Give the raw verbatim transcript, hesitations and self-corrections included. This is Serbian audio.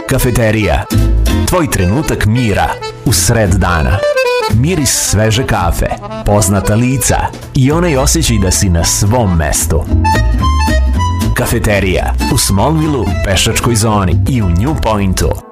Kafeterija. Tvoj trenutak mira u sred dana. Miris sveže kafe, poznata lica i onaj osjećaj da si na svom mestu. Kafeterija u Smallville-u, pešačkoj zoni i u New Pointu.